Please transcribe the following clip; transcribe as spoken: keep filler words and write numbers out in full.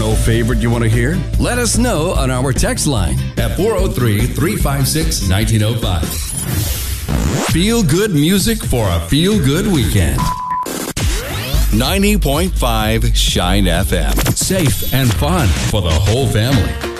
no favorite you want to hear? Let us know on our text line at four oh three, three five six, one nine oh five. Feel good music for a feel good weekend. ninety point five Shine F M. Safe and fun for the whole family.